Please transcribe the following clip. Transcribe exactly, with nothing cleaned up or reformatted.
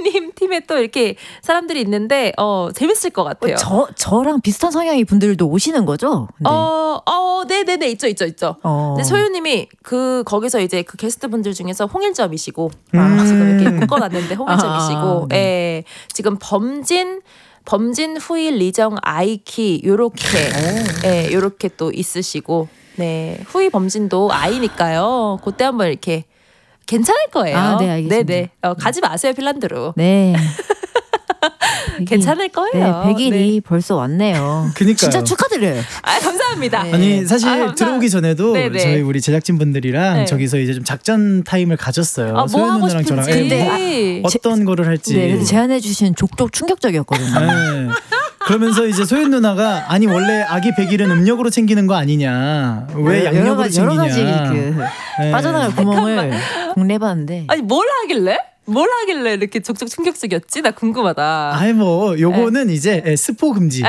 소윤님 팀에 또 이렇게 사람들이 있는데 어 재밌을 것 같아요. 저 저랑 비슷한 성향의 분들도 오시는 거죠? 네. 어, 어, 네, 네, 네, 있죠, 있죠, 있죠. 어. 근데 소윤님이 그 거기서 이제 그 게스트 분들 중에서 홍일점이시고 음. 지금 이렇게 묶어놨는데 홍일점이시고, 아, 네. 예, 지금 범진. 범진, 후일, 리정, 아이키 요렇게 예, 요렇게 또 있으시고 네 후이 범진도 아이니까요. 그때 한번 이렇게 괜찮을 거예요. 아, 네, 알겠습니다. 네네 어, 가지 마세요 핀란드로. 네. 괜찮을 거예요. 네, 백 일이 네. 벌써 왔네요. 그니까요. 진짜 축하드려요. 아 감사합니다. 네. 아니 사실 아, 감사합니다. 들어오기 전에도 네네. 저희 우리 제작진분들이랑 네. 저기서 이제 좀 작전 타임을 가졌어요. 아, 뭐 소연 하고 누나랑 저랑. 싶은지. 네, 네. 뭐 어떤 거를 할지. 네, 그래서 제안해주신 족족 충격적이었거든요. 네. 그러면서 이제 소연 누나가 아니 원래 아기 백 일은 음력으로 챙기는 거 아니냐, 왜 여러 양력으로 가지, 여러 챙기냐. 가지 그 네. 빠져나갈 구멍을 공략해봤는데. 아니 뭘 하길래? 뭘 하길래 이렇게 족족 충격적이었지? 나 궁금하다. 아이 뭐 요거는 이제 스포 금지.